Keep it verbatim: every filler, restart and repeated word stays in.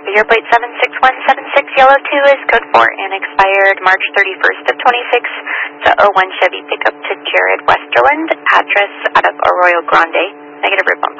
Your plate seven six one seven six yellow two is code four and expired March thirty-first of twenty-six. It's a oh one Chevy pickup to Jared Westerland, address out of Arroyo Grande, negative rip on